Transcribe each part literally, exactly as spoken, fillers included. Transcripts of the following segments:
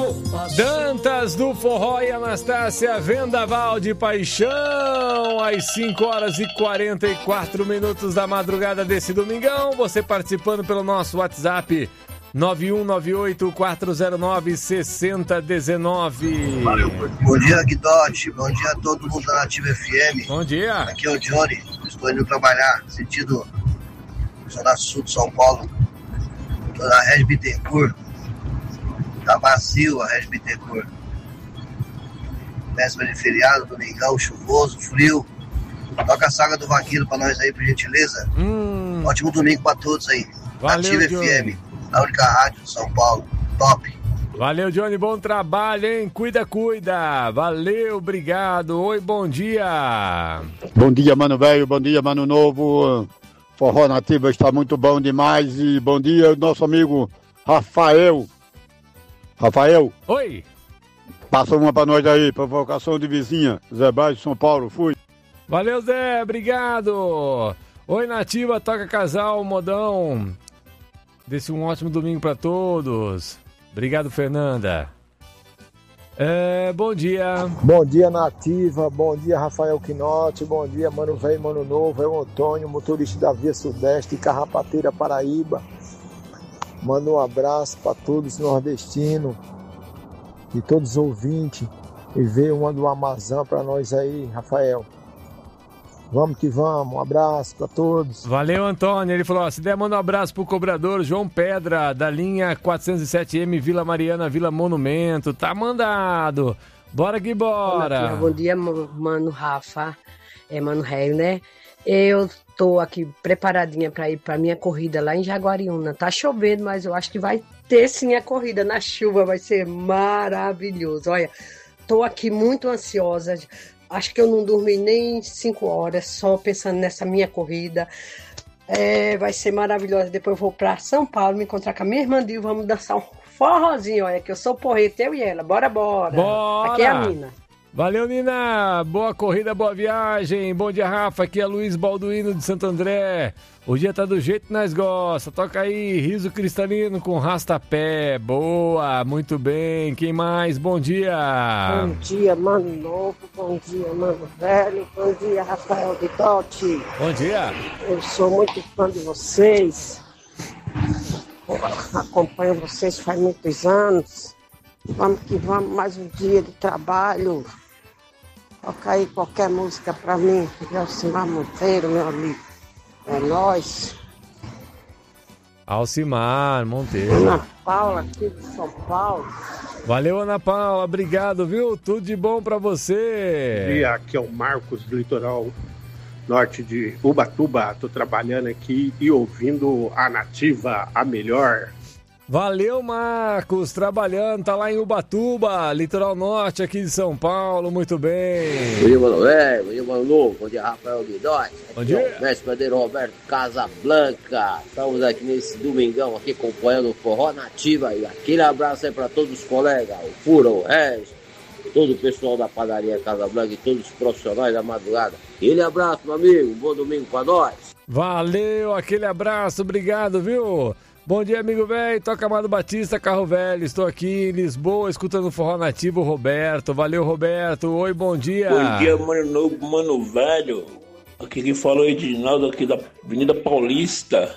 Dantas do Forró e Anastácia Vendaval de Paixão, às cinco horas e quarenta e quatro minutos da madrugada desse domingão. Você participando pelo nosso WhatsApp nove um nove oito quatro zero nove seis zero um nove. Bom dia, Guidotti. Bom dia a todo mundo da Nativa F M. Bom dia. Aqui é o Johnny. Estou indo trabalhar, sentido Zona Sul de São Paulo. Estou na Rede Bittencourt. Tá vazio a Rede Bittencourt. Véspera de feriado, domingão, chuvoso, frio. Toca a saga do Vaqueiro pra nós aí, por gentileza. Hum. Ótimo domingo pra todos aí. Valeu, Nativa Johnny. F M, a única rádio de São Paulo. Top. Valeu, Johnny, bom trabalho, hein? Cuida, cuida. Valeu, obrigado. Oi, bom dia. Bom dia, mano velho. Bom dia, mano novo. Forró Nativa está muito bom demais. E bom dia, nosso amigo Rafael. Rafael. Oi. Passa uma pra nós aí, provocação de vizinha. Zé Braz de São Paulo, fui. Valeu, Zé, obrigado. Oi, Nativa, toca casal, modão. Desse um ótimo domingo pra todos. Obrigado, Fernanda. É, bom dia. Bom dia, Nativa. Bom dia, Rafael Quinotti. Bom dia, mano velho, mano novo. É o Antônio, motorista da Via Sudeste, Carrapateira, Paraíba. Manda um abraço para todos os nordestinos e todos os ouvintes. E vê uma do Amazon para nós aí, Rafael. Vamos que vamos, um abraço para todos. Valeu, Antônio. Ele falou, ó, se der, manda um abraço pro cobrador João Pedra, da linha quatrocentos e sete M, Vila Mariana, Vila Monumento. Tá mandado. Bora que bora. Olá, bom dia, mano Rafa. É, mano Réio, né? Eu tô aqui preparadinha para ir para minha corrida lá em Jaguariúna. Tá chovendo, mas eu acho que vai ter sim a corrida na chuva. Vai ser maravilhoso. Olha, tô aqui muito ansiosa. Acho que eu não dormi nem cinco horas só pensando nessa minha corrida. É, vai ser maravilhosa. Depois eu vou para São Paulo me encontrar com a minha irmã Dil. Vamos dançar um forrozinho. Olha, que eu sou porreta, eu e ela. Bora, bora. Bora. Aqui é a Nina. Valeu, Nina. Boa corrida, boa viagem. Bom dia, Rafa. Aqui é Luiz Balduino de Santo André. O dia tá do jeito que nós gosta. Toca aí, riso cristalino com rastapé. Boa, muito bem. Quem mais? Bom dia. Bom dia, mano novo. Bom dia, mano velho. Bom dia, Rafael Guidotti. Bom dia. Eu sou muito fã de vocês. Acompanho vocês faz muitos anos. Vamos que vamos, mais um dia de trabalho. Toca aí qualquer música pra mim. Alcimar Monteiro, meu amigo. É nóis. Alcimar Monteiro. Ana Paula, aqui de São Paulo. Valeu, Ana Paula. Obrigado, viu? Tudo de bom pra você. Bom dia, aqui é o Marcos, do litoral norte de Ubatuba. Tô trabalhando aqui e ouvindo a Nativa, a melhor. Valeu, Marcos, trabalhando, tá lá em Ubatuba, litoral norte aqui de São Paulo, muito bem. Bom dia, mano velho, bom dia, mano novo, bom dia, Rafael Guidotti. Bom dia. Mestre Bandeiro Roberto Casablanca, estamos aqui nesse domingão, aqui acompanhando o Forró Nativa, e aquele abraço aí pra todos os colegas, o Fura, o Regis, todo o pessoal da padaria Casablanca e todos os profissionais da madrugada. Aquele abraço, meu amigo, um bom domingo pra nós. Valeu, aquele abraço, obrigado, viu? Bom dia, amigo velho, toca Amado Batista, Carro Velho, estou aqui em Lisboa, escutando o Forró Nativo, Roberto, valeu, Roberto, oi, bom dia. Bom dia, mano novo, mano velho, aqui quem falou é Edinaldo, aqui da Avenida Paulista,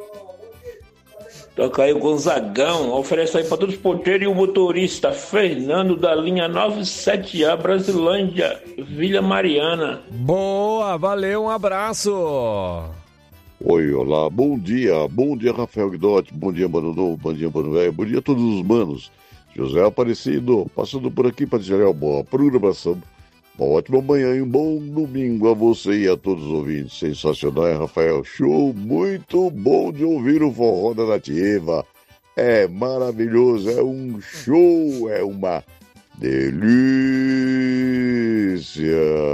toca aí o Gonzagão, oferece aí para todos os porteiros e o motorista, Fernando da linha noventa e sete A, Brasilândia, Vila Mariana. Boa, valeu, um abraço. Oi, olá, bom dia, bom dia Rafael Guidotti, bom dia Mano Novo, bom dia Mano Velho, bom dia a todos os manos. José Aparecido, passando por aqui para dizer uma boa programação, uma ótima manhã e um bom domingo a você e a todos os ouvintes. Sensacional, hein, Rafael? Show, muito bom de ouvir o Forró da Nativa. É maravilhoso, é um show, é uma delícia.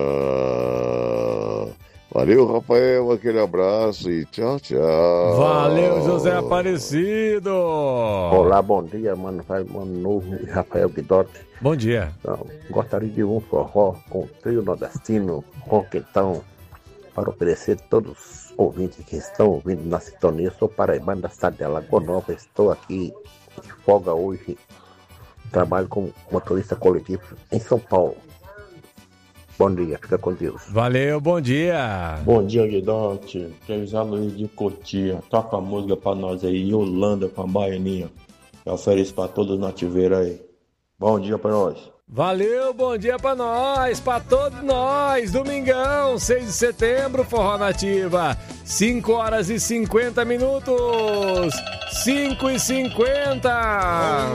Valeu, Rafael, aquele abraço e tchau, tchau. Valeu, José Aparecido. Olá, bom dia, mano, mano novo e Rafael Guidotti. Bom dia. Então, gostaria de um forró com o trio nordestino, Ronquetão, para oferecer a todos os ouvintes que estão ouvindo na sintonia. Sou paraibano da cidade de Alagoa Nova, estou aqui de folga hoje trabalho como motorista coletivo em São Paulo. Bom dia, fica com Deus. Valeu, bom dia. Bom dia, Guidote. José Luiz de Cotia. Toca a música pra nós aí, Yolanda com a Baianinha. Eu ofereço pra todos os nativeiros aí. Bom dia pra nós. Valeu, bom dia pra nós, pra todos nós. Domingão, seis de setembro, Forró Nativa. cinco horas e cinquenta minutos. cinco e cinquenta.